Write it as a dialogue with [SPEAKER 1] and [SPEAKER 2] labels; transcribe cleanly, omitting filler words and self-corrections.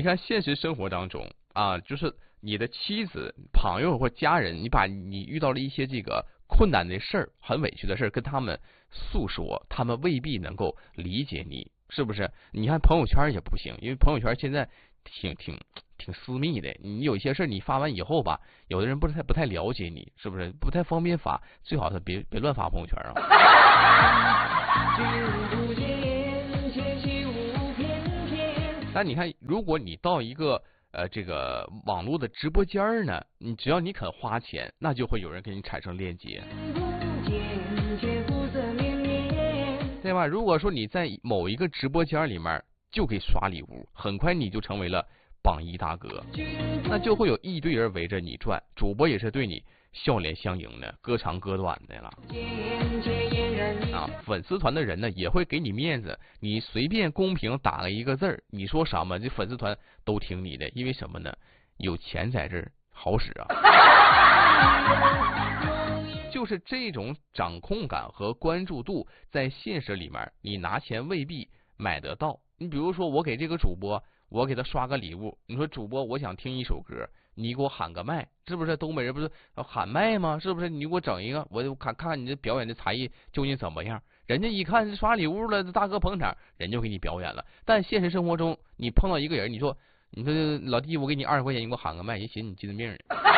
[SPEAKER 1] 看现实生活当中啊，就是你的妻子、朋友或家人，你把你遇到了一些这个困难的事儿、很委屈的事儿，跟他们诉说，他们未必能够理解你，是不是？你看朋友圈也不行，因为朋友圈现在挺私密的，你有些事你发完以后吧，有的人不太了解你，是不是？不太方便发，最好是别乱发朋友圈啊。但你看，如果你到一个这个网络的直播间呢，只要你肯花钱，那就会有人跟你产生链接，对吧？如果说你在某一个直播间里面就给刷礼物，很快你就成为了榜一大哥，那就会有一堆人围着你转，主播也是对你笑脸相迎的，歌长歌短的了。啊，粉丝团的人呢也会给你面子，你随便公屏打了一个字儿，你说什么，这粉丝团都听你的，因为什么呢？有钱在这儿好使啊。就是这种掌控感和关注度，在现实里面，你拿钱未必买得到。你比如说，我给这个主播，我给他刷个礼物，你说主播，我想听一首歌，你给我喊个麦，是不是？东北人不是喊麦吗？是不是？你给我整一个，我就看看你这表演的才艺究竟怎么样。人家一看刷礼物了，大哥捧场，人就给你表演了。但现实生活中，你碰到一个人，你说老弟，我给你20块钱，你给我喊个麦，人寻思你精神病呢。